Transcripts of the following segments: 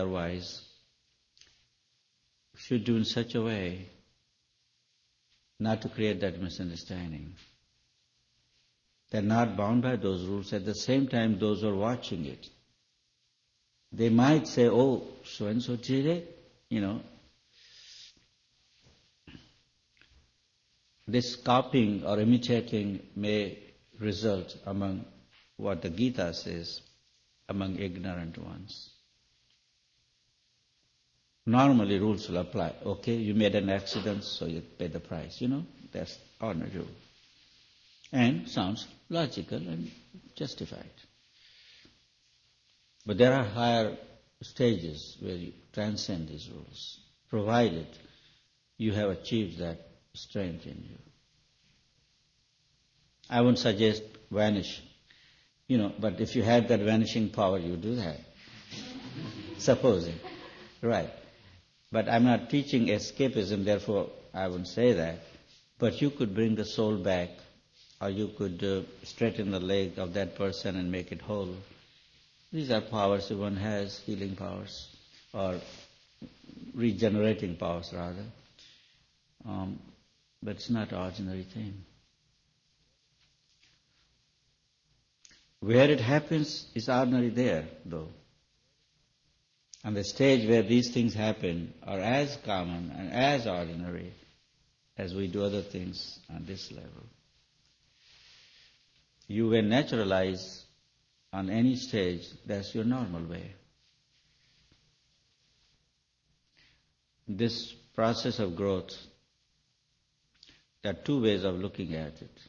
otherwise should do in such a way not to create that misunderstanding. They're not bound by those rules. At the same time, those who are watching it, they might say, oh, so-and-so did it, This copying or imitating may result among what the Gita says, among ignorant ones. Normally rules will apply. Okay, you made an accident, so you pay the price. That's ordinary rule. And sounds logical and justified. But there are higher stages where you transcend these rules, provided you have achieved that strength in you. I wouldn't suggest vanish, but if you had that vanishing power, you do that. Supposing. Right. But I'm not teaching escapism, therefore I wouldn't say that. But you could bring the soul back, or you could straighten the leg of that person and make it whole. These are powers that one has, healing powers, or regenerating powers rather. But it's not an ordinary thing. Where it happens is ordinary there, though. And the stage where these things happen are as common and as ordinary as we do other things on this level. You will naturalize on any stage, that's your normal way. This process of growth, there are two ways of looking at it.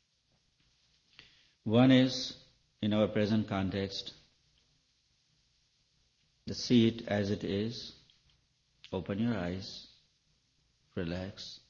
One is, in our present context, to see it as it is, open your eyes, relax,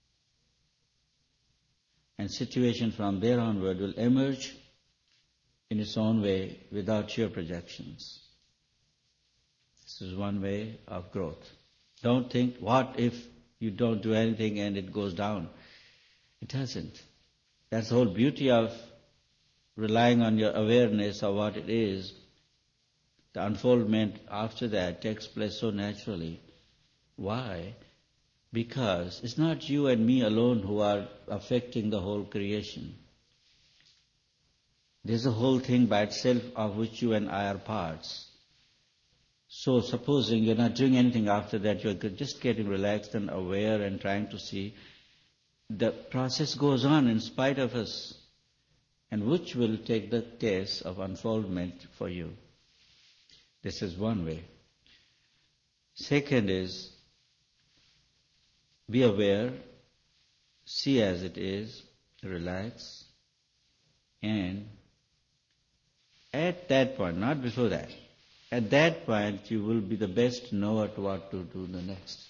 and situation from there onward will emerge in its own way without your projections. This is one way of growth. Don't think, what if you don't do anything and it goes down? It doesn't. That's the whole beauty of relying on your awareness of what it is. The unfoldment after that takes place so naturally. Why? Because it's not you and me alone who are affecting the whole creation. There's a whole thing by itself of which you and I are parts. So supposing you're not doing anything after that, you're just getting relaxed and aware and trying to see, the process goes on in spite of us, and which will take the case of unfoldment for you. This is one way. Second is, be aware, see as it is, relax, and at that point, not before that, at that point you will be the best knower to what to do the next.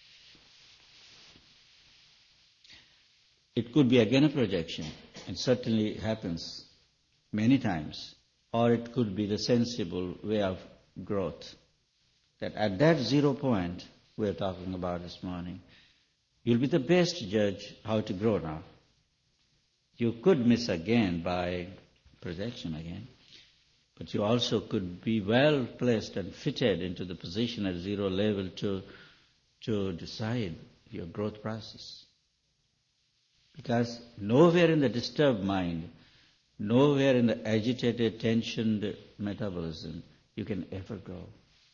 It could be again a projection, and certainly happens many times, or it could be the sensible way of growth. That at that 0 point we're talking about this morning, you'll be the best judge how to grow now. You could miss again by projection again, but you also could be well placed and fitted into the position at 0 level to decide your growth process. Because nowhere in the disturbed mind, nowhere in the agitated, tensioned metabolism, you can ever grow.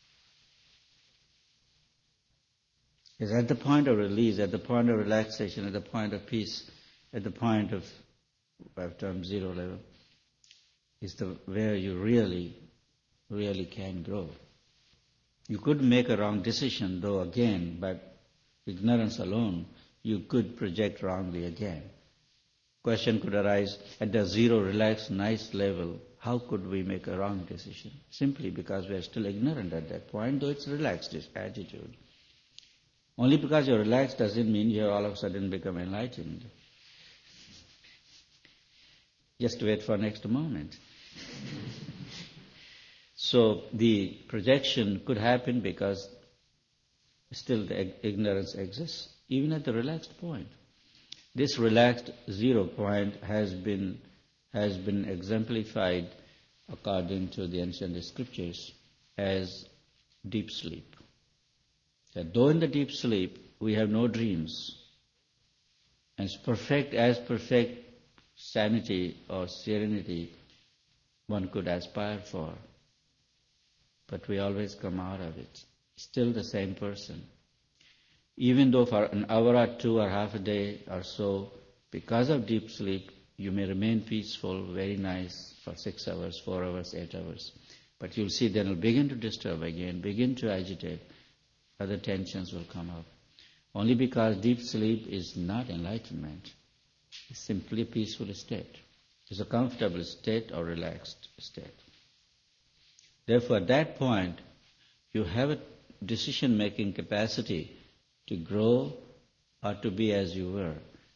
It's at the point of release, at the point of relaxation, at the point of peace, at the point of, I've termed 0 level, is where you really, really can grow. You could make a wrong decision, though again, but ignorance alone, you could project wrongly again. Question could arise, at the 0 relaxed, nice level, how could we make a wrong decision? Simply because we are still ignorant at that point, though it's relaxed attitude. Only because you're relaxed doesn't mean you all of a sudden become enlightened. Just wait for next moment. So the projection could happen because still the ignorance exists, even at the relaxed point. This relaxed 0 point has been exemplified according to the ancient scriptures as deep sleep. That though in the deep sleep we have no dreams, and as perfect sanity or serenity one could aspire for, but we always come out of it still the same person. Even though for an hour or two or half a day or so, because of deep sleep, you may remain peaceful, very nice for 6 hours, 4 hours, 8 hours. But you'll see then it'll begin to disturb again, begin to agitate. Other tensions will come up. Only because deep sleep is not enlightenment. It's simply a peaceful state. It's a comfortable state or relaxed state. Therefore, at that point, you have a decision-making capacity to grow or to be as you were.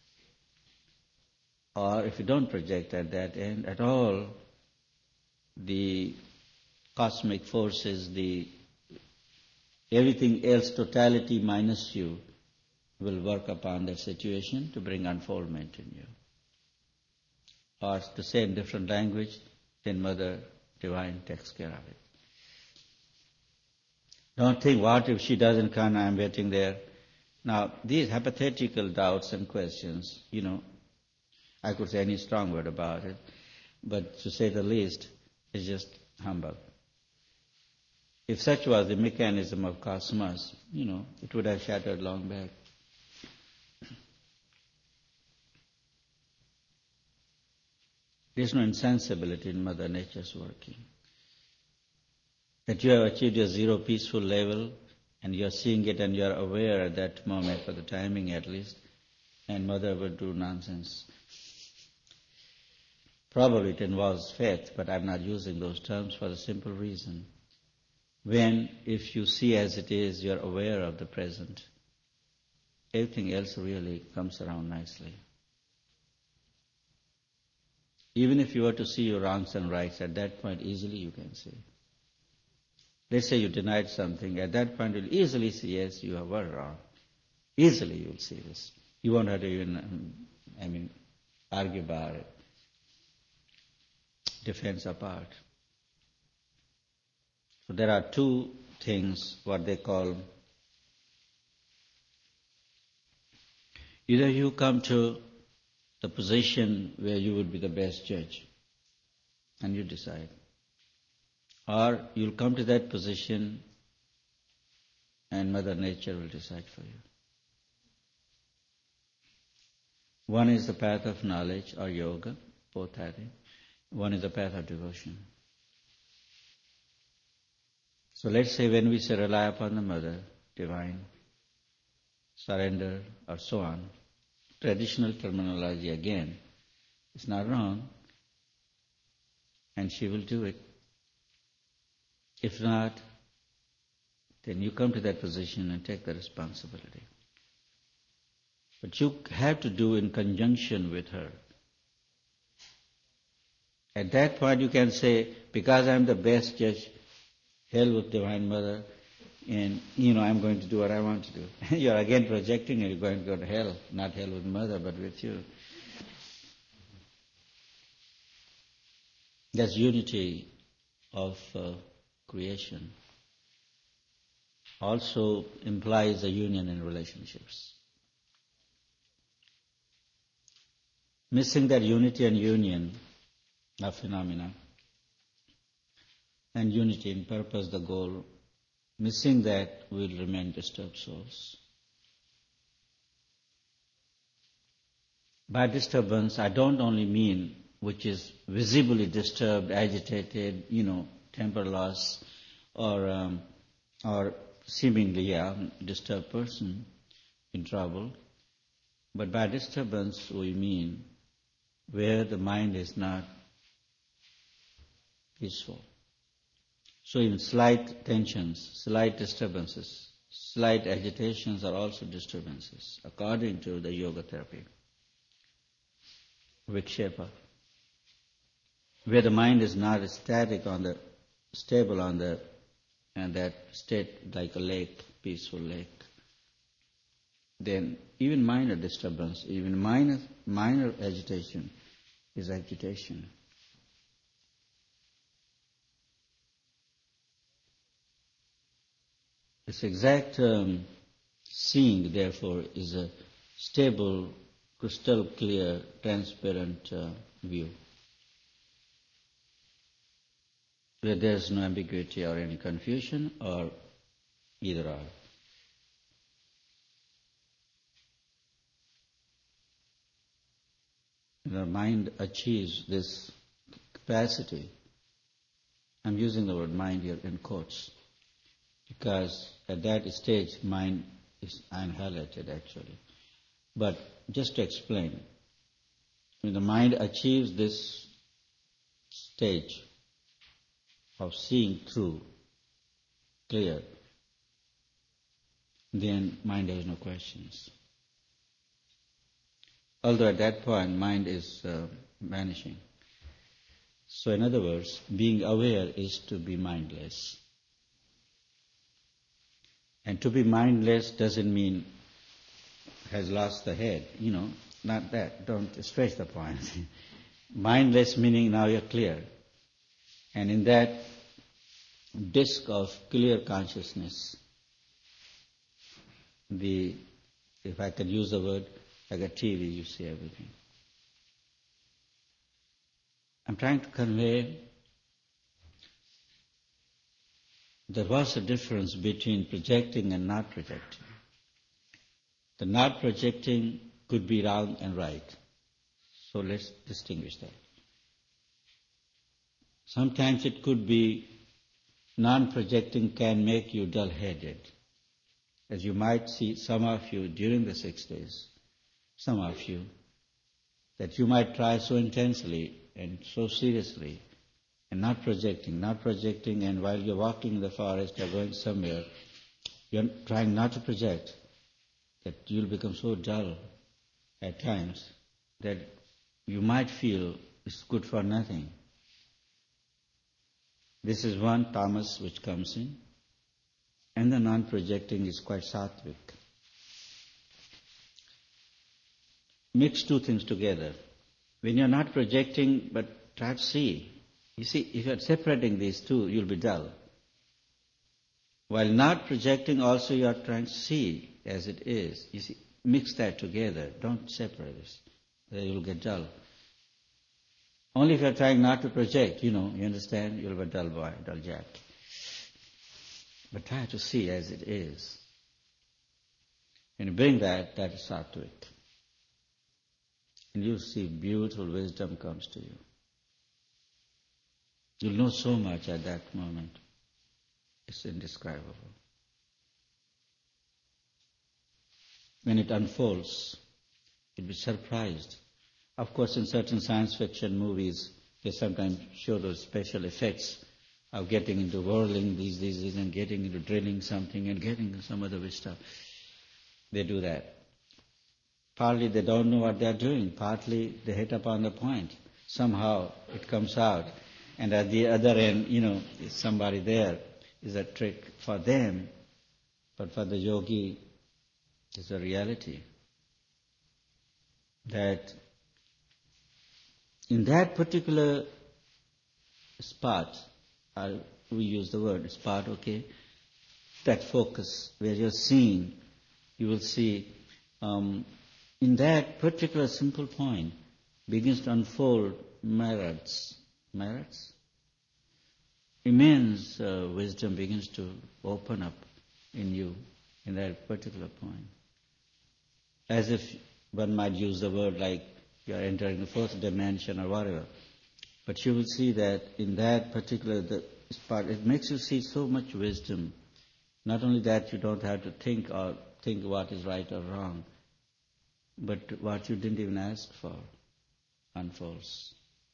Or if you don't project at that end at all, the cosmic forces, the everything else, totality minus you, will work upon that situation to bring unfoldment in you. Or to say in different language, then Mother Divine takes care of it. Don't think, what if she doesn't come, I'm waiting there. Now, these hypothetical doubts and questions, I could say any strong word about it, but to say the least, is just humbug. If such was the mechanism of cosmos, it would have shattered long back. There's no insensibility in Mother Nature's working. That you have achieved your zero peaceful level, and you're seeing it and you're aware at that moment, for the timing at least, and Mother will do nonsense. Probably it involves faith, but I'm not using those terms for the simple reason. If you see as it is, you're aware of the present, everything else really comes around nicely. Even if you were to see your wrongs and rights, at that point easily you can see. Let's say you denied something, at that point you'll easily see, yes, you were wrong. Easily you'll see this. You won't have to even, argue about it. Defense apart. So there are two things, what they call, either you come to the position where you would be the best judge, and you decide. Or you'll come to that position and Mother Nature will decide for you. One is the path of knowledge or yoga, both having. One is the path of devotion. So let's say when we say rely upon the Mother Divine, surrender or so on, traditional terminology again, it's not wrong, and she will do it. If not, then you come to that position and take the responsibility. But you have to do in conjunction with her. At that point you can say, because I'm the best judge, hell with Divine Mother, and I'm going to do what I want to do. You're again projecting and you're going to go to hell, not hell with Mother, but with you. That's unity of creation. Also implies a union in relationships. Missing that unity and union of phenomena, and unity in purpose, the goal, missing that will remain disturbed souls. By disturbance, I don't only mean which is visibly disturbed, agitated, temper loss, or seemingly disturbed person in trouble. But by disturbance, we mean where the mind is not peaceful. So even slight tensions, slight disturbances, slight agitations are also disturbances, according to the yoga therapy. Vikshepa. Where the mind is not stable and that state like a lake, peaceful lake, then even minor disturbance, even minor agitation is agitation. This exact seeing, therefore, is a stable, crystal clear, transparent view, where there is no ambiguity or any confusion or either or. The mind achieves this capacity. I'm using the word mind here in quotes, because at that stage mind is annihilated actually. But just to explain, when the mind achieves this stage of seeing through clear, then mind has no questions. Although at that point mind is vanishing. So in other words, being aware is to be mindless. And to be mindless doesn't mean has lost the head, not that. Don't stretch the point. Mindless meaning now you're clear. And in that disk of clear consciousness, if I could use the word, like a TV, you see everything. I'm trying to convey there was a difference between projecting and not projecting. The not projecting could be wrong and right. So let's distinguish that. Sometimes it could be non-projecting can make you dull-headed. As you might see some of you during the 6 days, some of you, that you might try so intensely and so seriously and not projecting, and while you're walking in the forest or going somewhere, you're trying not to project, that you'll become so dull at times that you might feel it's good for nothing. This is one tamas which comes in, and the non-projecting is quite sattvic. Mix two things together. When you're not projecting, but try to see. You see, if you're separating these two, you'll be dull. While not projecting, also you are trying to see as it is. You see, mix that together. Don't separate this. Then you'll get dull. Only if you're trying not to project, you understand, you'll be a dull boy, dull jack. But try to see as it is. When you bring that is sattvic. And you'll see beautiful wisdom comes to you. You'll know so much at that moment. It's indescribable. When it unfolds, you'll be surprised. Of course, in certain science fiction movies, they sometimes show those special effects of getting into whirling these and getting into drilling something and getting into some other stuff. They do that. Partly they don't know what they're doing. Partly they hit upon the point. Somehow it comes out. And at the other end, is somebody there. Is a trick for them. But for the yogi, it's a reality. That in that particular spot, we use the word spot, okay? That focus where you're seeing, you will see in that particular simple point begins to unfold merits. Immense wisdom begins to open up in you in that particular point. As if one might use the word like you are entering the fourth dimension or whatever. But you will see that in that particular spot, it makes you see so much wisdom. Not only that, you don't have to think what is right or wrong, but what you didn't even ask for unfolds.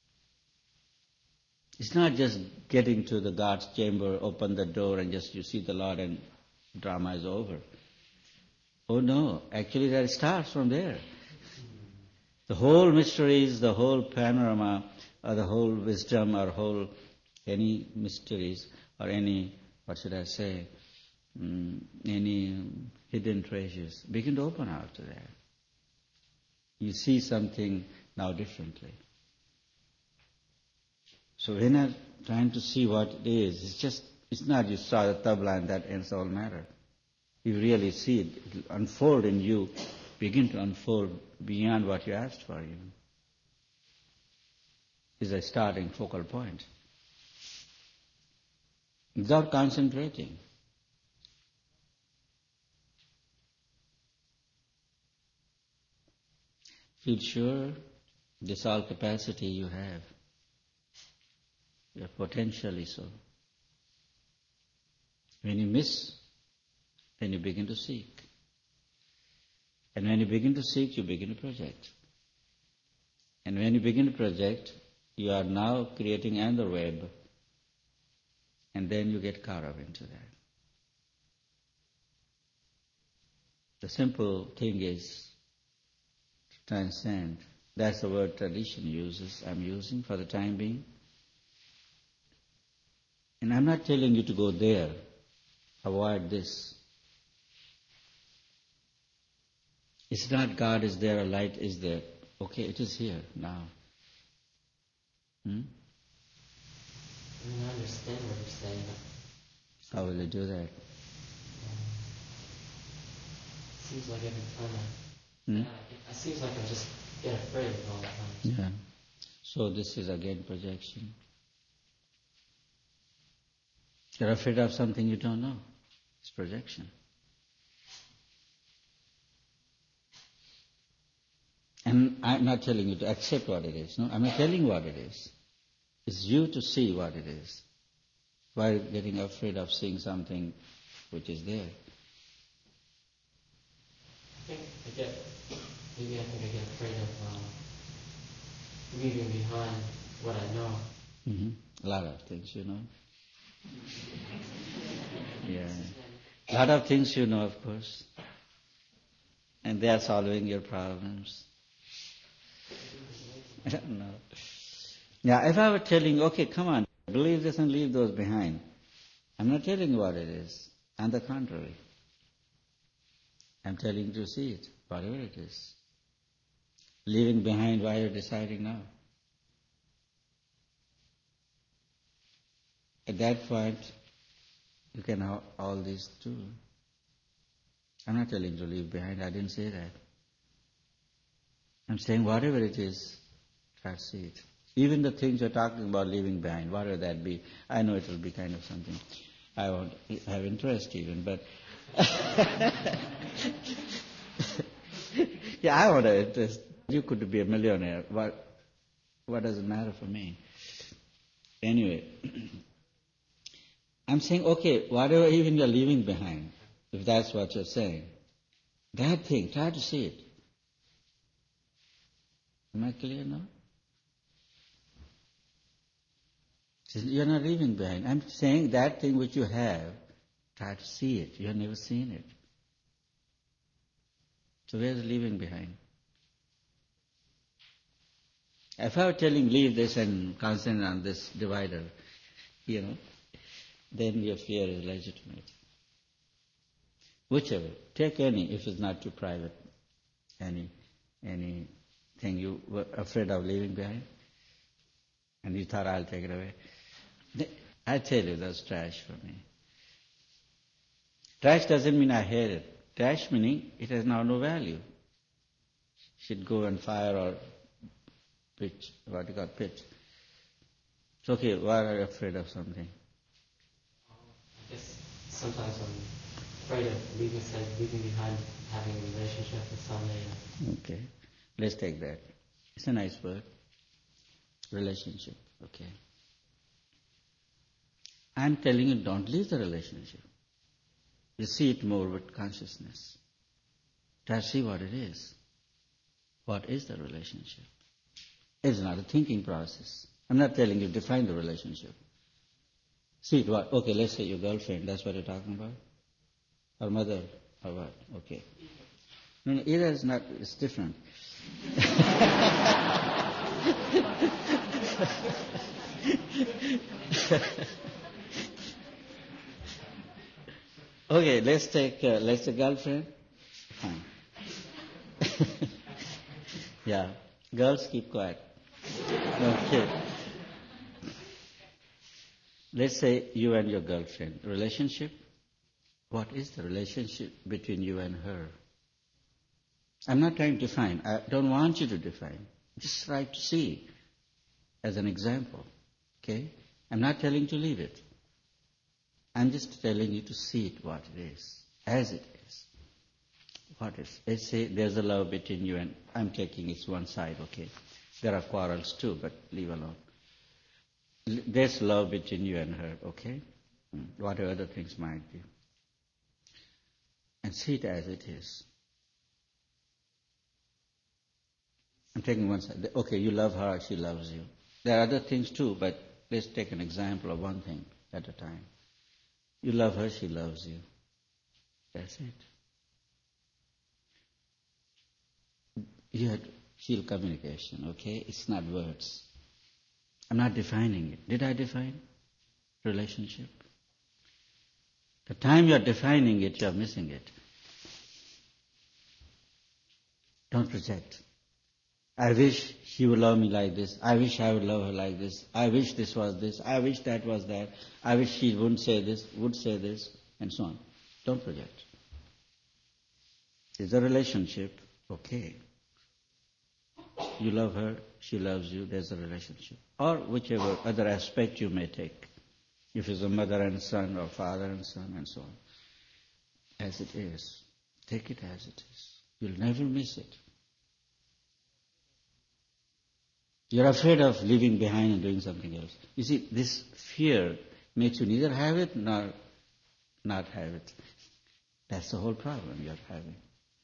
It's not just getting to the God's chamber, open the door and just you see the Lord and drama is over. Oh no, actually that starts from there. The whole mysteries, the whole panorama, or the whole wisdom, or any mysteries, or any, any hidden treasures begin to open out to that. You see something now differently. So when I'm trying to see what it is, it's not you saw the tabla and that ends all matter. You really see it, it will unfold in you, begin to unfold beyond what you asked for even. Is a starting focal point. Without concentrating. Feel sure this all capacity you have. You're potentially so. When you miss, then you begin to seek. And when you begin to seek, you begin to project. And when you begin to project, you are now creating another web. And then you get caught up into that. The simple thing is to transcend. That's the word tradition uses, I'm using for the time being. And I'm not telling you to go there. Avoid this. It's not God is there, a light is there. Okay, it is here now. I mean, I understand what you're saying, but How will you do that? it seems like every time it seems like I just get afraid all the time. Yeah. So this is again projection. You're afraid of something you don't know. It's projection. And I'm not telling you to accept what it is. No, I'm not telling you what it is. It's you to see what it is. Why getting afraid of seeing something which is there? I think I get afraid of leaving behind what I know. A lot of things, you know. Yeah. A lot of things you know, of course. And they are solving your problems. I don't know. Yeah, if I were telling, okay, come on, believe this and leave those behind. I'm not telling you what it is. On the contrary. I'm telling you to see it, whatever it is. Leaving behind why you're deciding now. At that point, you can have all these too. I'm not telling you to leave behind, I didn't say that. I'm saying whatever it is, try to see it. Even the things you're talking about leaving behind, whatever that be, I know it will be kind of something I won't have interest even, but yeah, I want to interest. You could be a millionaire. What does it matter for me? Anyway, I'm saying, okay, whatever even you're leaving behind, if that's what you're saying, that thing, try to see it. Am I clear now? You're not leaving behind. I'm saying that thing which you have, try to see it. You have never seen it. So where's the leaving behind? If I were telling leave this and concentrate on this divider, then your fear is legitimate. Whichever. Take any, if it's not too private, anything you were afraid of leaving behind, and you thought I'll take it away. I tell you, that's trash for me. Trash doesn't mean I hate it. Trash meaning it has now no value. Should go and fire or pitch, what you call pitch. It's okay, why are you afraid of something? I guess sometimes I'm afraid of leaving behind having a relationship with somebody. Okay, let's take that. It's a nice word. Relationship, okay. I'm telling you, don't leave the relationship. You see it more with consciousness. Try to see what it is. What is the relationship? It's not a thinking process. I'm not telling you to define the relationship. See it what? Okay, let's say your girlfriend, that's what you're talking about? Or mother, or what? Okay. No, either is not, it's different. Okay, let's take girlfriend. Fine. Yeah, girls keep quiet. Okay. Let's say you and your girlfriend, relationship. what is the relationship between you and her? I'm not trying to define. I don't want you to define. Just try to see as an example. Okay? I'm not telling you to leave it. I'm just telling you to see it what it is, as it is. What is? Let's say there's a love between you and I'm taking it one side, okay? There are quarrels too, but leave alone. There's love between you and her, okay? Whatever other things might be. And see it as it is. I'm taking one side. Okay, you love her, she loves you. There are other things too, but let's take an example of one thing at a time. You love her, she loves you. That's it. You had feel communication, okay? It's not words. I'm not defining it. Did I define relationship? The time you're defining it, you're missing it. Don't project. I wish she would love me like this. I wish I would love her like this. I wish this was this. I wish that was that. I wish she wouldn't say this, would say this, and so on. Don't project. It's a relationship, okay. You love her, she loves you, there's a relationship. Or whichever other aspect you may take. If it's a mother and son or father and son and so on. As it is. Take it as it is. You'll never miss it. You're afraid of leaving behind and doing something else. You see, this fear makes you neither have it nor not have it. That's the whole problem you're having.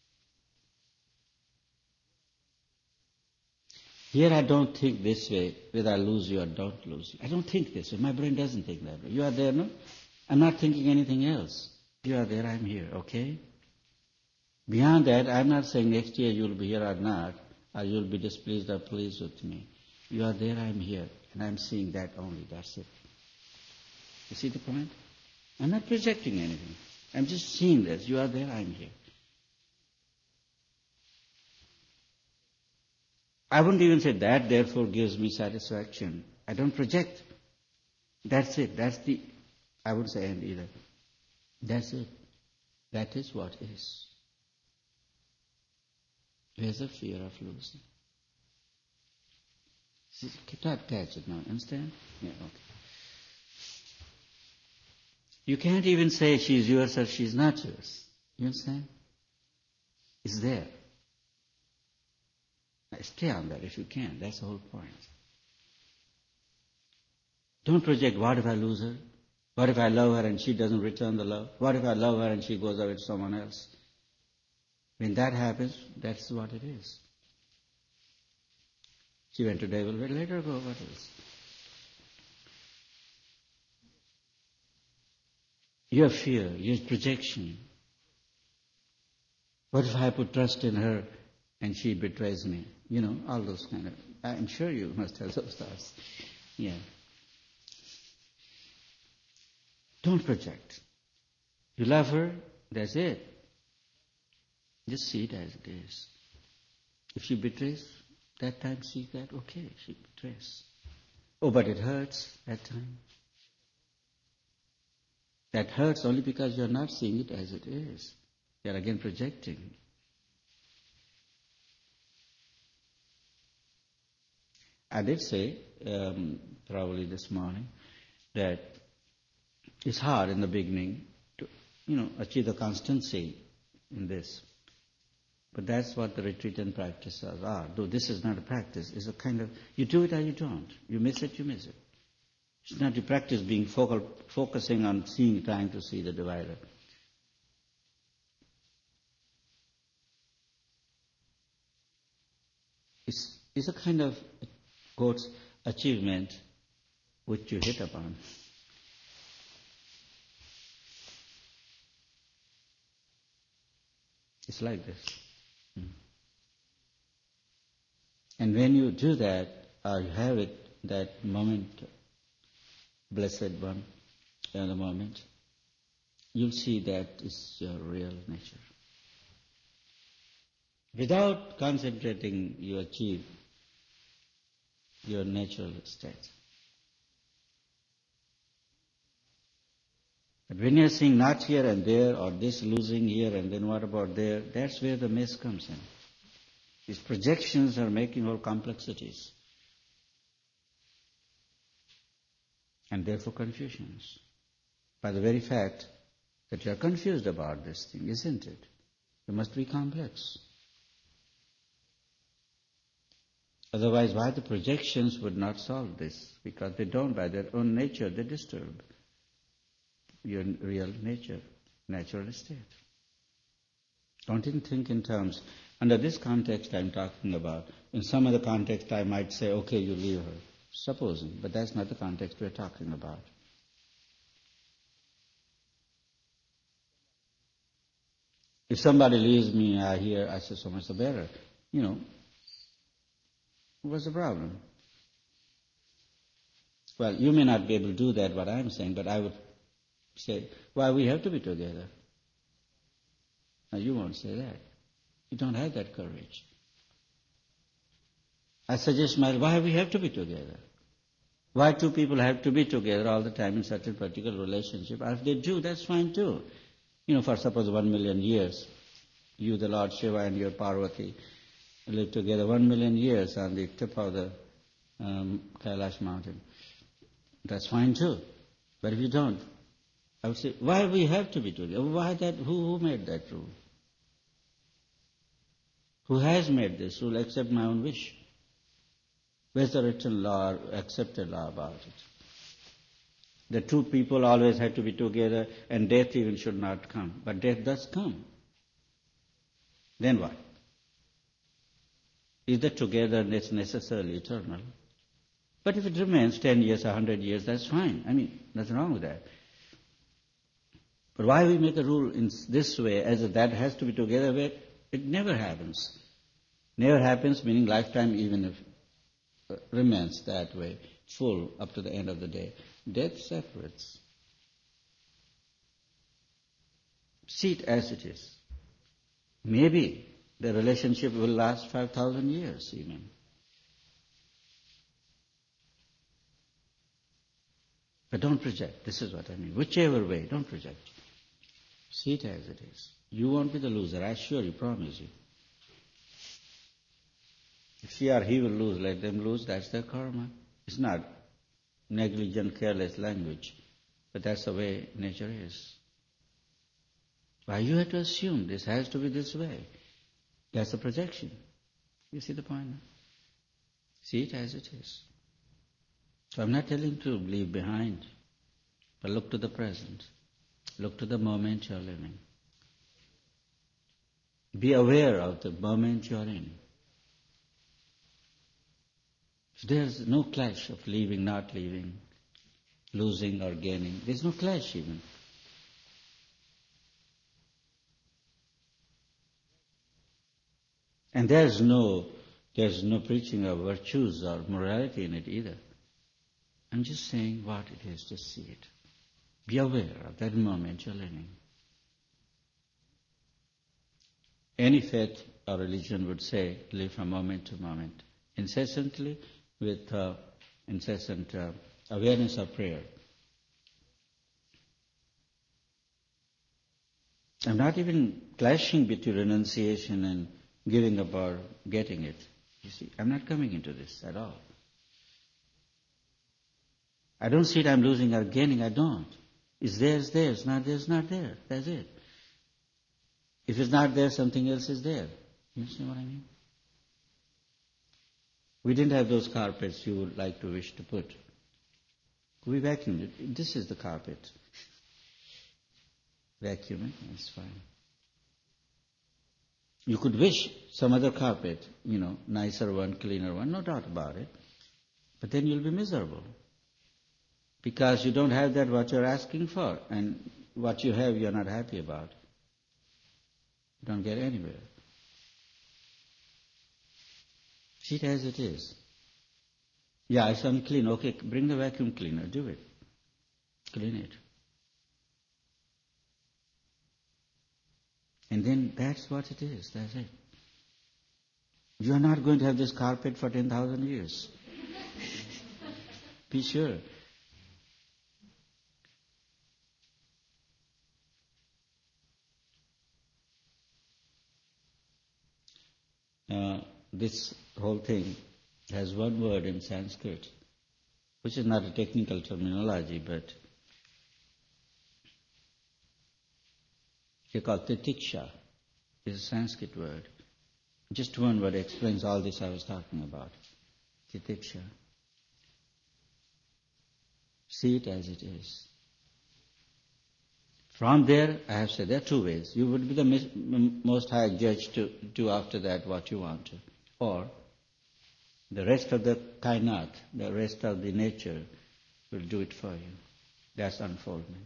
Here I don't think this way, whether I lose you or don't lose you. I don't think this way. My brain doesn't think that way. You are there, no? I'm not thinking anything else. You are there, I'm here, okay? Beyond that, I'm not saying next year you'll be here or not, or you'll be displeased or pleased with me. You are there, I'm here, and I'm seeing that only, that's it. You see the point? I'm not projecting anything. I'm just seeing this. You are there, I'm here. I wouldn't even say that therefore gives me satisfaction. I don't project. That's it. I wouldn't say and either. That's it. That is what is. Where's the fear of losing? Can't catch it now, understand? Yeah, okay. You can't even say she's yours or she's not yours. You understand? It's there. Now stay on that if you can. That's the whole point. Don't project, what if I lose her? What if I love her and she doesn't return the love? What if I love her and she goes away to someone else? When that happens, that's what it is. She went to devil, well, let her go, what else? Your fear, your projection. What if I put trust in her and she betrays me? You know, all those kind of... I'm sure you must have those thoughts. Yeah. Don't project. You love her, that's it. Just see it as it is. If she betrays, that time see that, okay, she betrays. Oh, but it hurts that time. That hurts only because you're not seeing it as it is. You're again projecting. I did say, probably this morning, that it's hard in the beginning to, achieve the constancy in this. But that's what the retreat and practices are. Though this is not a practice, it's a kind of, you do it or you don't. You miss it, you miss it. It's not you practice being focusing on seeing, trying to see the divider. It's a kind of, quotes, achievement which you hit upon. It's like this. And when you do that, or you have it, that moment, blessed one, the moment, you'll see that is your real nature. Without concentrating, you achieve your natural state. But when you're seeing not here and there, or this losing here and then what about there, that's where the mess comes in. These projections are making all complexities. And therefore confusions. By the very fact that you are confused about this thing, isn't it? You must be complex. Otherwise, why the projections would not solve this? Because they don't, by their own nature, they disturb your real nature, natural state. Don't even think in terms, under this context I'm talking about. In some other context I might say, okay, you leave her. Supposing, but that's not the context we're talking about. If somebody leaves me here, I say, so much the better. What's the problem? Well, you may not be able to do that, what I'm saying, but I would say, why we have to be together? Now, you won't say that. You don't have that courage. I suggest, why we have to be together? Why two people have to be together all the time in such a particular relationship? If they do, that's fine too. For suppose 1 million years, you, the Lord Shiva, and your Parvati live together 1 million years on the tip of the Kailash mountain. That's fine too. But if you don't, I would say, why we have to be together? Why that? Who made that rule? Who has made this rule except my own wish? Where's the written law or accepted law about it? The two people always have to be together and death even should not come. But death does come. Then what? Is the togetherness necessarily eternal? But if it remains 10 years, 100 years, that's fine. Nothing wrong with that. But why we make a rule in this way, as if that has to be together, where it never happens. Never happens, meaning lifetime, even if remains that way, full up to the end of the day. Death separates. See it as it is. Maybe the relationship will last 5,000 years even. But don't project. This is what I mean. Whichever way, don't project. See it as it is. You won't be the loser, I assure you, promise you. If she or he will lose, let them lose, that's their karma. It's not negligent, careless language, but that's the way nature is. Why you have to assume this has to be this way? That's a projection. You see the point? See it as it is. So I'm not telling you to leave behind, but look to the present. Look to the moment you're living. Be aware of the moment you're in. There's no clash of leaving, not leaving, losing or gaining. There's no clash even. And there's no preaching of virtues or morality in it either. I'm just saying what it is, just see it. Be aware of that moment you're living. Any faith or religion would say, live from moment to moment, incessantly, with incessant awareness of prayer. I'm not even clashing between renunciation and giving up or getting it. You see, I'm not coming into this at all. I don't see it I'm losing or gaining, I don't. It's there, it's there. It's not there, it's not there. That's it. If it's not there, something else is there. You see what I mean? We didn't have those carpets you would like to wish to put. We vacuumed it. This is the carpet. Vacuum it, that's fine. You could wish some other carpet, nicer one, cleaner one, no doubt about it. But then you'll be miserable. Because you don't have that what you're asking for. And what you have you're not happy about. You don't get anywhere. See it as it is. Yeah, it's unclean. Okay, bring the vacuum cleaner. Do it. Clean it. And then that's what it is. That's it. You are not going to have this carpet for 10,000 years. Be sure. this whole thing has one word in Sanskrit, which is not a technical terminology, but they call titiksha. It's a Sanskrit word. Just one word explains all this I was talking about. Titiksha. See it as it is. From there, I have said there are two ways. You would be the most high judge to do after that what you want to. Or the rest of the kainat, the rest of the nature will do it for you. That's unfoldment.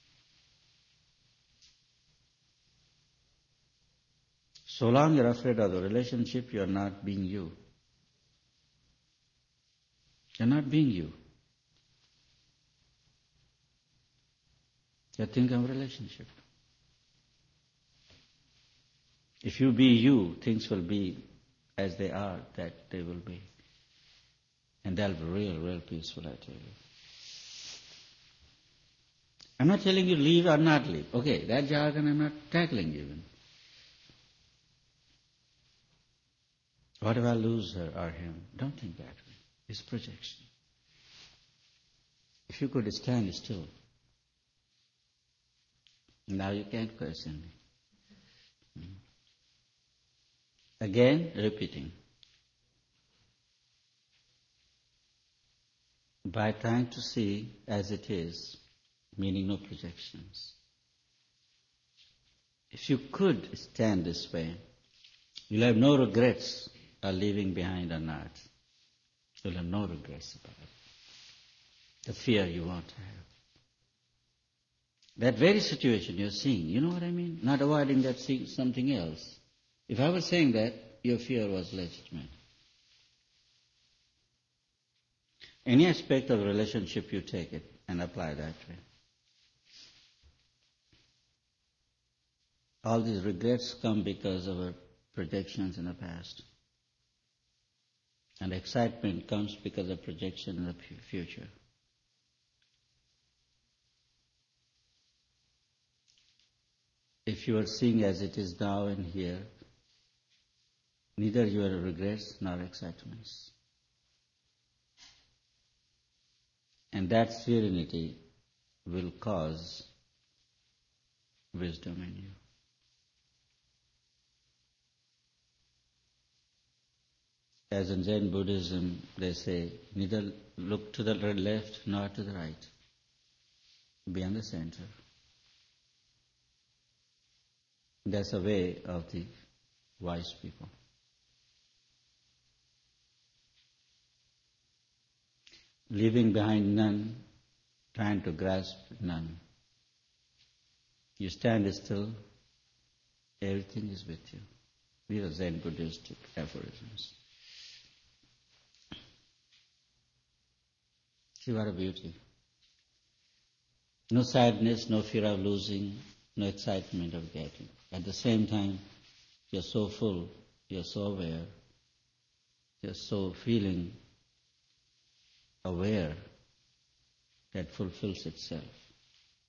So long you're afraid of the relationship, you're not being you. You're not being you. You're thinking of relationship. If you be you, things will be as they are, that they will be. And they'll be real peaceful, I tell you. I'm not telling you leave or not leave. Okay, that jargon I'm not tackling even. What if I lose her or him? Don't think that way. It's projection. If you could stand still, now you can't question me. Again, repeating. By trying to see as it is, meaning no projections. If you could stand this way, you'll have no regrets of leaving behind or not. You'll have no regrets about it. The fear you want to have. That very situation you're seeing, you know what I mean? Not avoiding that, seeing something else. If I was saying that, your fear was legitimate. Any aspect of a relationship, you take it and apply that way. All these regrets come because of our projections in the past. And excitement comes because of projection in the future. If you are seeing as it is now and here, neither your regrets nor excitements. And that serenity will cause wisdom in you. As in Zen Buddhism, they say, neither look to the left nor to the right. Be in the center. That's a way of the wise people. Leaving behind none, trying to grasp none. You stand still, everything is with you. These are Zen Buddhistic aphorisms. See what a beauty. No sadness, no fear of losing, no excitement of getting. At the same time, you're so full, you're so aware, you're so feeling aware that fulfills itself.